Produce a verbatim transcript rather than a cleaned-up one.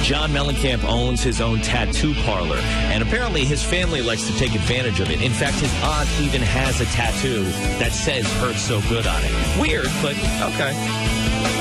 John Mellencamp owns his own tattoo parlor, and apparently his family likes to take advantage of it. In fact, his aunt even has a tattoo that says "Hurt So Good" on it. Weird, but okay.